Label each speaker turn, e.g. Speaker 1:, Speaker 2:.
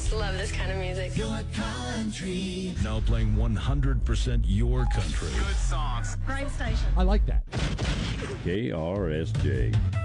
Speaker 1: just love this kind of music.
Speaker 2: Your country.
Speaker 3: Now playing 100% your country.
Speaker 4: Good songs.
Speaker 1: Great station.
Speaker 3: I like that.
Speaker 5: KRSJ.